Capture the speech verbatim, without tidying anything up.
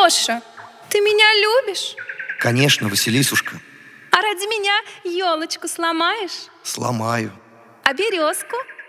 Гоша, ты меня любишь? Конечно, Василисушка. А ради меня елочку сломаешь? Сломаю. А березку?